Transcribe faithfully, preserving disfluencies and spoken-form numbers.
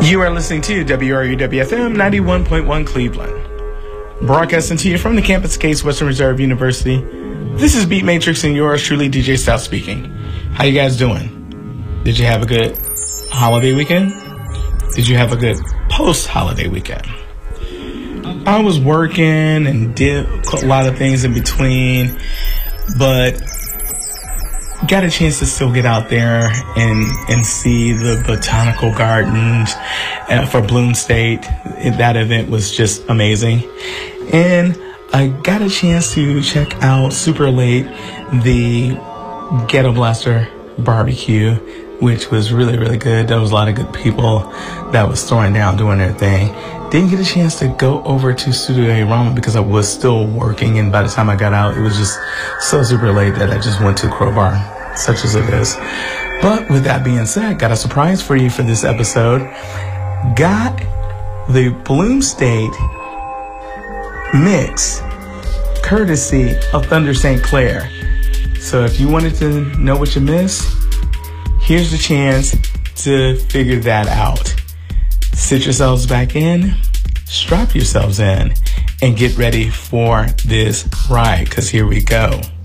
You are listening to W R U W F M ninety-one point one Cleveland. Broadcasting to you from the campus of Case Western Reserve University. This is Beat Matrix and yours truly, D J Stout speaking. How you guys doing? Did you have a good holiday weekend? Did you have a good post-holiday weekend? I was working and did a lot of things in between, but got a chance to still get out there and and see the botanical gardens uh, for Bloom State. That event was just amazing. And I got a chance to check out super late the Ghetto Blaster barbecue, which was really, really good. There was a lot of good people that was throwing down, doing their thing. Didn't get a chance to go over to Studio A Ramen because I was still working, and by the time I got out, it was just so super late that I just went to Crowbar, such as it is. But with that being said, got a surprise for you for this episode. Got the Bloom State mix, courtesy of Thunder Saint Clair. So if you wanted to know what you missed, here's the chance to figure that out. Sit yourselves back in, strap yourselves in, and get ready for this ride, because here we go.